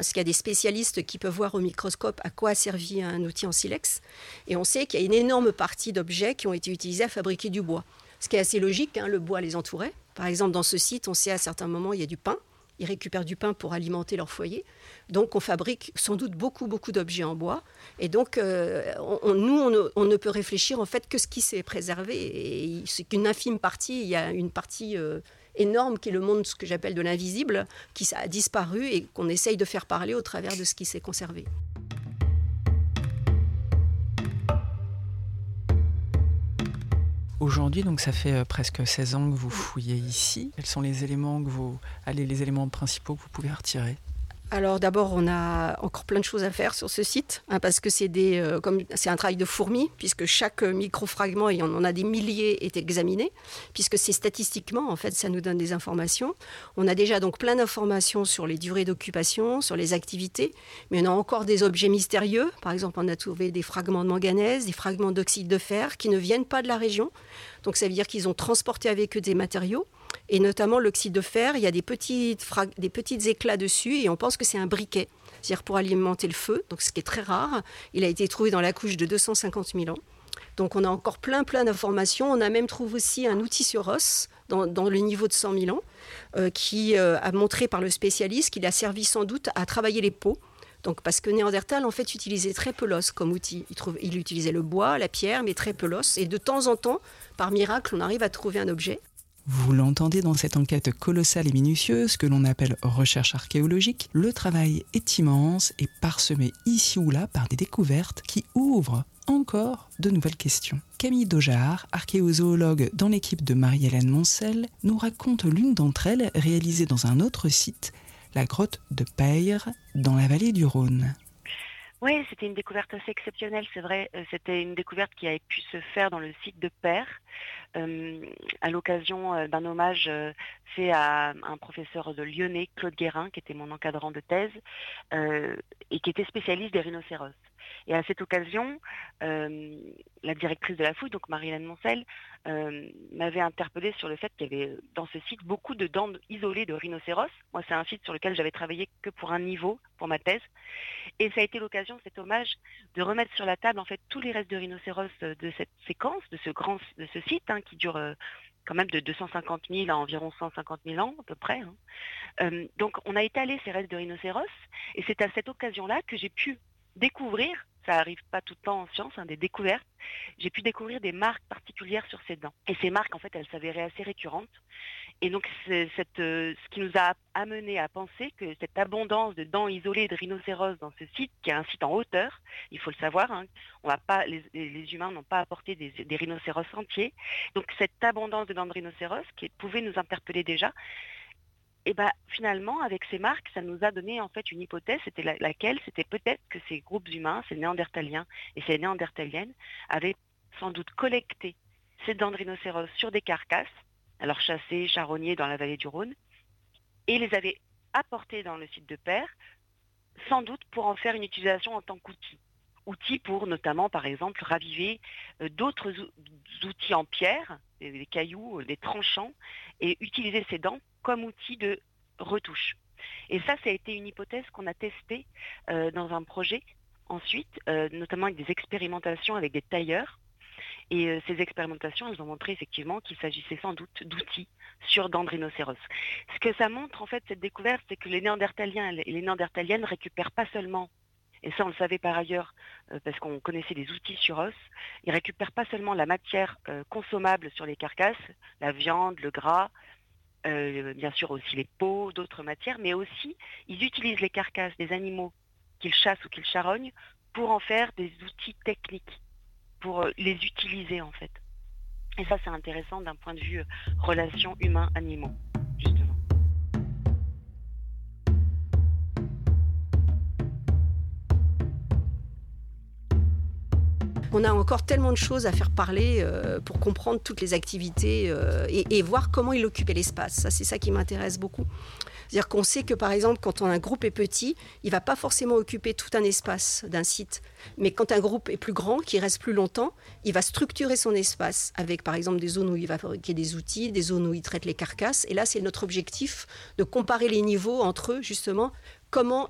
parce qu'il y a des spécialistes qui peuvent voir au microscope à quoi a servi un outil en silex. Et on sait qu'il y a une énorme partie d'objets qui ont été utilisés à fabriquer du bois. Ce qui est assez logique, le bois les entourait. Par exemple, dans ce site, on sait à certains moments, il y a du pain. Ils récupèrent du pain pour alimenter leur foyer. Donc, on fabrique sans doute beaucoup d'objets en bois. Et donc, on ne peut réfléchir en fait que ce qui s'est préservé. Et c'est qu'une infime partie. Il y a une partie énorme qui est le monde, ce que j'appelle de l'invisible, qui a disparu et qu'on essaye de faire parler au travers de ce qui s'est conservé. Aujourd'hui, donc ça fait presque 16 ans que vous fouillez ici. Quels sont les éléments les éléments principaux que vous pouvez retirer ? Alors d'abord, on a encore plein de choses à faire sur ce site, parce que c'est un travail de fourmi, puisque chaque microfragment, et on en a des milliers, est examiné, puisque c'est statistiquement, en fait, ça nous donne des informations. On a déjà donc plein d'informations sur les durées d'occupation, sur les activités, mais on a encore des objets mystérieux. Par exemple, on a trouvé des fragments de manganèse, des fragments d'oxyde de fer qui ne viennent pas de la région. Donc ça veut dire qu'ils ont transporté avec eux des matériaux. Et notamment l'oxyde de fer, il y a des petits éclats dessus et on pense que c'est un briquet, c'est-à-dire pour alimenter le feu, donc ce qui est très rare. Il a été trouvé dans la couche de 250 000 ans. Donc on a encore plein d'informations. On a même trouvé aussi un outil sur os dans le niveau de 100 000 ans qui a montré par le spécialiste qu'il a servi sans doute à travailler les peaux. Donc, parce que Néandertal, en fait, utilisait très peu l'os comme outil. Il utilisait le bois, la pierre, mais très peu l'os. Et de temps en temps, par miracle, on arrive à trouver un objet. Vous l'entendez dans cette enquête colossale et minutieuse que l'on appelle recherche archéologique, le travail est immense et parsemé ici ou là par des découvertes qui ouvrent encore de nouvelles questions. Camille Daugeard, archéozoologue dans l'équipe de Marie-Hélène Moncel, nous raconte l'une d'entre elles réalisée dans un autre site, la grotte de Peyre, dans la vallée du Rhône. Oui, c'était une découverte assez exceptionnelle, c'est vrai. C'était une découverte qui avait pu se faire dans le site de Peyre, à l'occasion d'un hommage fait à un professeur de Lyonnais, Claude Guérin, qui était mon encadrant de thèse, et qui était spécialiste des rhinocéros. Et à cette occasion, la directrice de la fouille, donc Marie-Hélène Moncel, m'avait interpellée sur le fait qu'il y avait dans ce site beaucoup de dents isolées de rhinocéros. Moi, c'est un site sur lequel j'avais travaillé que pour un niveau, pour ma thèse. Et ça a été l'occasion, cet hommage, de remettre sur la table en fait tous les restes de rhinocéros de cette séquence, de ce site, qui dure quand même de 250 000 à environ 150 000 ans à peu près. Donc on a étalé ces restes de rhinocéros et c'est à cette occasion-là que j'ai pu découvrir, ça arrive pas tout le temps en science, des découvertes, j'ai pu découvrir des marques particulières sur ces dents. Et ces marques, en fait, elles s'avéraient assez récurrentes. Et donc, c'est ce qui nous a amené à penser que cette abondance de dents isolées de rhinocéros dans ce site, qui est un site en hauteur, il faut le savoir, on va pas, les humains n'ont pas apporté des rhinocéros entiers. Donc, cette abondance de dents de rhinocéros qui pouvait nous interpeller déjà, et finalement, avec ces marques, ça nous a donné en fait une hypothèse, c'était laquelle c'était peut-être que ces groupes humains, ces néandertaliens et ces néandertaliennes, avaient sans doute collecté ces dents de rhinocéros sur des carcasses, alors chassées, charognées dans la vallée du Rhône, et les avaient apportées dans le site de Peyre, sans doute pour en faire une utilisation en tant qu'outil. Outils pour notamment, par exemple, raviver d'autres outils en pierre, des cailloux, des tranchants, et utiliser ces dents comme outil de retouche. Et ça a été une hypothèse qu'on a testée dans un projet ensuite, notamment avec des expérimentations avec des tailleurs. Et ces expérimentations, elles ont montré effectivement qu'il s'agissait sans doute d'outils sur dents de rhinocéros. Ce que ça montre, en fait, cette découverte, c'est que les Néandertaliens et les Néandertaliennes récupèrent pas seulement, et ça on le savait par ailleurs, parce qu'on connaissait des outils sur os, ils récupèrent pas seulement la matière consommable sur les carcasses, la viande, le gras, bien sûr aussi les peaux, d'autres matières, mais aussi ils utilisent les carcasses des animaux qu'ils chassent ou qu'ils charognent pour en faire des outils techniques, pour les utiliser en fait. Et ça c'est intéressant d'un point de vue relation humain-animaux, justement. On a encore tellement de choses à faire parler pour comprendre toutes les activités et voir comment il occupait l'espace. Ça, c'est ça qui m'intéresse beaucoup. C'est-à-dire qu'on sait que, par exemple, quand un groupe est petit, il ne va pas forcément occuper tout un espace d'un site. Mais quand un groupe est plus grand, qui reste plus longtemps, il va structurer son espace avec, par exemple, des zones où il va fabriquer des outils, des zones où il traite les carcasses. Et là, c'est notre objectif de comparer les niveaux entre eux, justement, comment